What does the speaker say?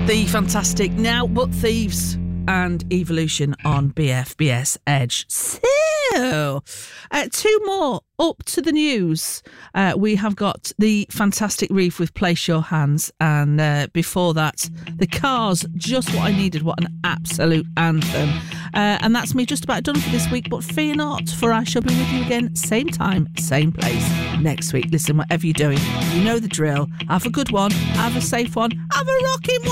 The fantastic Now But Thieves and Evolution on BFBS Edge. So, two more up to the news. We have got the fantastic Reef with Place Your Hands, and before that, the Cars, Just What I Needed. What an absolute anthem. And that's me just about done for this week, but fear not, for I shall be with you again, same time, same place, next week. Listen, whatever you're doing, you know the drill. Have a good one, have a safe one, have a rocking one.